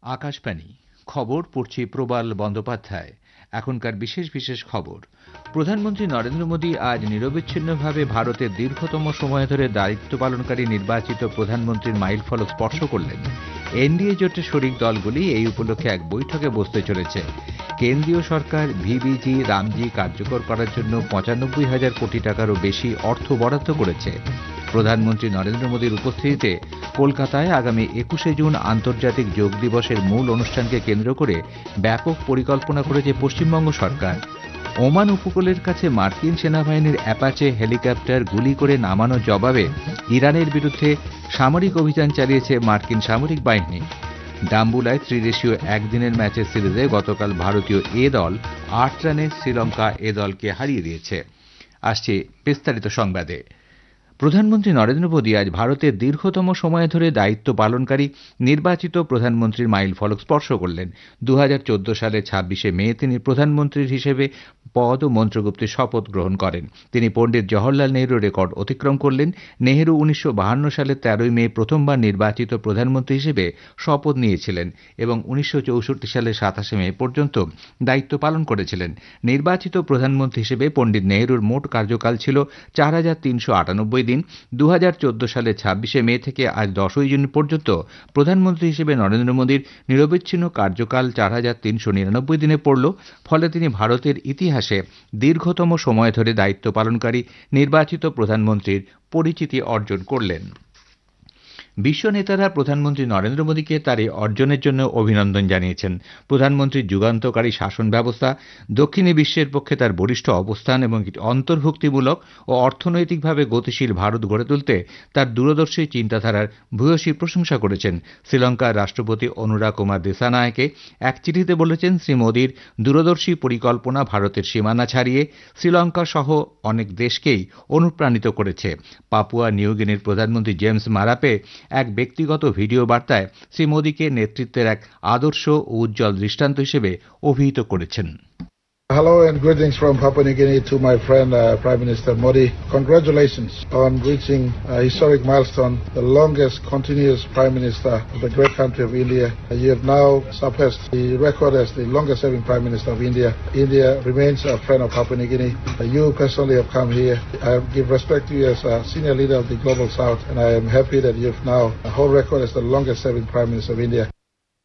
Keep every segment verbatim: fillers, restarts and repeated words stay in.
আকাশবাণী খবর পড়ছি প্রবাল বন্দ্যোপাধ্যায়। এখনকার বিশেষ বিশেষ খবর। প্রধানমন্ত্রী নরেন্দ্র মোদী আজ নিরবিচ্ছিন্নভাবে ভারতের দীর্ঘতম সময় ধরে দায়িত্ব পালনকারী নির্বাচিত প্রধানমন্ত্রীর মাইলফলক স্পর্শ করলেন। এনডিএ জোটের শরিক দলগুলি এই উপলক্ষে এক বৈঠকে বসতে চলেছে। কেন্দ্রীয় সরকার ভিবিজি রামজি কার্যকর করার জন্য পঁচানব্বই হাজার কোটি টাকারও বেশি অর্থ বরাদ্দ করেছে। প্রধানমন্ত্রী নরেন্দ্র মোদীর উপস্থিতিতে কলকাতায় আগামী একুশে জুন আন্তর্জাতিক যোগ দিবসের মূল অনুষ্ঠানকে কেন্দ্র করে ব্যাপক পরিকল্পনা করেছে পশ্চিমবঙ্গ সরকার। ওমান উপকূলের কাছে মার্কিন সেনাবাহিনীর অ্যাপাচে হেলিকপ্টার গুলি করে নামানোর জবাবে ইরানের বিরুদ্ধে সামরিক অভিযান চালিয়েছে মার্কিন সামরিক বাহিনী। ডাম্বুলায় ত্রিদেশীয় একদিনের ম্যাচের সিরিজে গতকাল ভারতীয় এ দল আট রানে শ্রীলঙ্কা এ দলকে হারিয়ে দিয়েছে। আসছে বিস্তারিত সংবাদে। প্রধানমন্ত্রী নরেন্দ্র মোদী আজ ভারতের দীর্ঘতম সময় ধরে দায়িত্ব পালনকারী নির্বাচিত প্রধানমন্ত্রীর মাইল ফলক স্পর্শ করলেন। দু হাজার চোদ্দ সালের ছাব্বিশে মে তিনি প্রধানমন্ত্রীর হিসেবে পদ ও মন্ত্রগুপ্তের শপথ গ্রহণ করেন। তিনি পণ্ডিত জওহরলাল নেহরুর রেকর্ড অতিক্রম করলেন। নেহরু উনিশশো বাহান্ন সালের তেরোই মে প্রথমবার নির্বাচিত প্রধানমন্ত্রী হিসেবে শপথ নিয়েছিলেন এবং উনিশশো চৌষট্টি সালের সাতাশে মে পর্যন্ত দায়িত্ব পালন করেছিলেন। নির্বাচিত প্রধানমন্ত্রী হিসেবে পণ্ডিত নেহরুর মোট কার্যকাল ছিল চার হাজার তিনশো আটানব্বই দিন। দু হাজার চোদ্দ সালের ছাব্বিশে মে থেকে আজ দশই জুন পর্যন্ত প্রধানমন্ত্রী হিসেবে নরেন্দ্র মোদীর নিরবিচ্ছিন্ন কার্যকাল চার হাজার তিনশো নিরানব্বই দিনে পড়ল। ফলে তিনি ভারতের ইতিহাসে দীর্ঘতম সময় ধরে দায়িত্ব পালনকারী নির্বাচিত প্রধানমন্ত্রীর পরিচিতি অর্জন করলেন। বিশ্ব নেতারা প্রধানমন্ত্রী নরেন্দ্র মোদীকে তার এই অর্জনের জন্য অভিনন্দন জানিয়েছেন। প্রধানমন্ত্রীর যুগান্তকারী শাসন ব্যবস্থা, দক্ষিণী বিশ্বের পক্ষে তার বরিষ্ঠ অবস্থান এবং অন্তর্ভুক্তিমূলক ও অর্থনৈতিকভাবে গতিশীল ভারত গড়ে তুলতে তার দূরদর্শী চিন্তাধারার ভূয়সী প্রশংসা করেছেন। শ্রীলঙ্কার রাষ্ট্রপতি অনুরা কুমার দিসানায়কে এক চিঠিতে বলেছেন, শ্রী মোদীর দূরদর্শী পরিকল্পনা ভারতের সীমানা ছাড়িয়ে শ্রীলঙ্কা সহ অনেক দেশকেই অনুপ্রাণিত করেছে। পাপুয়া নিউগিনির প্রধানমন্ত্রী জেমস মারাপে এক ব্যক্তিগত ভিডিও বার্তায় শ্রী মোদীকে নেতৃত্বের এক আদর্শ ও উজ্জ্বল দৃষ্টান্ত হিসেবে অভিহিত করেছেন। Hello and greetings from Papua New Guinea to my friend uh, Prime Minister Modi. Congratulations on reaching a historic milestone, the longest continuous Prime Minister of the great country of India. You have now surpassed the record as the longest serving Prime Minister of India. India remains a friend of Papua New Guinea. You personally have come here. I give respect to you as a senior leader of the Global South, and I am happy that you have now a whole record as the longest serving Prime Minister of India.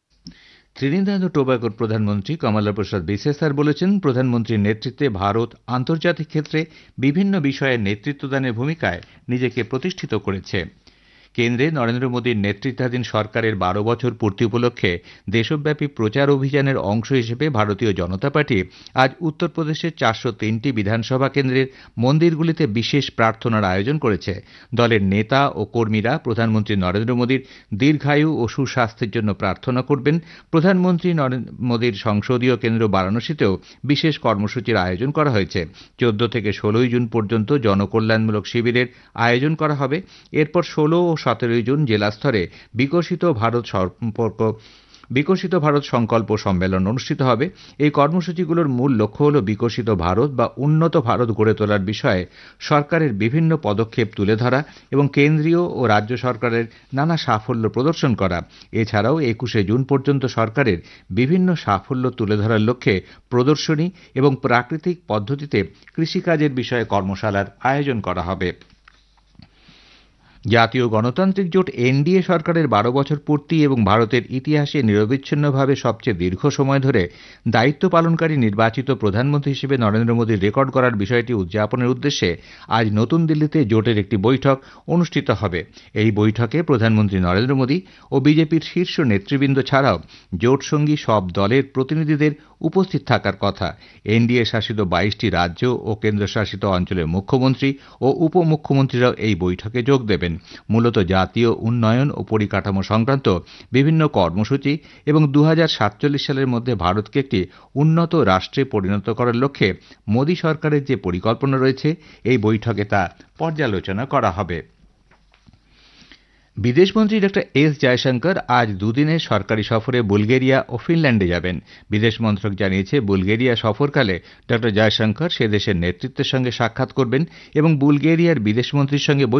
Trinidad ও টোবাগোর প্রধানমন্ত্রী কমলা প্রসাদ বিসেসার বলেছেন, প্রধানমন্ত্রীর নেতৃত্বে ভারত আন্তর্জাতিক ক্ষেত্রে বিভিন্ন বিষয়ে নেতৃত্বদানের ভূমিকায় নিজেকে প্রতিষ্ঠিত করেছে। কেন্দ্রে নরেন্দ্র মোদীর নেতৃত্বাধীন সরকারের বারো বছর পূর্তি উপলক্ষে দেশব্যাপী প্রচার অভিযানের অংশ হিসেবে ভারতীয় জনতা পার্টি আজ উত্তরপ্রদেশের চারশো তিনটি বিধানসভা কেন্দ্রের মন্দিরগুলিতে বিশেষ প্রার্থনার আয়োজন করেছে। দলের নেতা ও কর্মীরা প্রধানমন্ত্রী নরেন্দ্র মোদীর দীর্ঘায়ু ও সুস্বাস্থ্যের জন্য প্রার্থনা করবেন। প্রধানমন্ত্রী নরেন্দ্র মোদীর সংসদীয় কেন্দ্র বারাণসীতেও বিশেষ কর্মসূচির আয়োজন করা হয়েছে। চোদ্দ থেকে ষোলোই জুন পর্যন্ত জনকল্যাণমূলক শিবিরের আয়োজন করা হবে। এরপর ষোলো ও সতেরোই জুন জেলা স্তরে বিকশিত ভারত সম্পর্ক বিকশিত ভারত সংকল্প সম্মেলন অনুষ্ঠিত হবে। এই কর্মসূচিগুলোর মূল লক্ষ্য হল বিকশিত ভারত বা উন্নত ভারত গড়ে তোলার বিষয়ে সরকারের বিভিন্ন পদক্ষেপ তুলে ধরা এবং কেন্দ্রীয় ও রাজ্য সরকারের নানা সাফল্য প্রদর্শন করা। এছাড়াও একুশে জুন পর্যন্ত সরকারের বিভিন্ন সাফল্য তুলে ধরার লক্ষ্যে প্রদর্শনী এবং প্রাকৃতিক পদ্ধতিতে কৃষিকাজের বিষয়ে কর্মশালার আয়োজন করা হবে। জাতীয় গণতান্ত্রিক জোট এনডিএ সরকারের বারো বছর পূর্তি এবং ভারতের ইতিহাসে নিরবিচ্ছিন্নভাবে সবচেয়ে দীর্ঘ সময় ধরে দায়িত্ব পালনকারী নির্বাচিত প্রধানমন্ত্রী হিসেবে নরেন্দ্র মোদীর রেকর্ড করার বিষয়টি উদযাপনের উদ্দেশ্যে আজ নতুন দিল্লিতে জোটের একটি বৈঠক অনুষ্ঠিত হবে। এই বৈঠকে প্রধানমন্ত্রী নরেন্দ্র মোদী ও বিজেপির শীর্ষ নেতৃবৃন্দ ছাড়াও জোটসঙ্গী সব দলের প্রতিনিধিদের উপস্থিত থাকার কথা। এনডিএ শাসিত বাইশটি রাজ্য ও কেন্দ্রশাসিত অঞ্চলের মুখ্যমন্ত্রী ও উপমুখ্যমন্ত্রীরাও এই বৈঠকে যোগ দেবেন। মূলত জাতীয় উন্নয়ন ও পরিকাঠামো সংক্রান্ত বিভিন্ন কর্মসূচি এবং দু হাজার সাতচল্লিশ সালের মধ্যে ভারতকে একটি উন্নত রাষ্ট্রে পরিণত করার লক্ষ্যে মোদী সরকারের যে পরিকল্পনা রয়েছে, এই বৈঠকে তা পর্যালোচনা করা হবে। বিদেশমন্ত্রী ডক্টর এস জয়শঙ্কর আজ দুদিনের সরকারি সফরে বুলগেরিয়া ও ফিনল্যান্ডে যাবেন। বিদেশ মন্ত্রক জানিয়েছে, বুলগেরিয়া সফরকালে ডক্টর জয়শঙ্কর সে দেশের নেতৃত্বের সঙ্গে সাক্ষাৎ করবেন এবং বুলগেরিয়ার বিদেশমন্ত্রীর সঙ্গে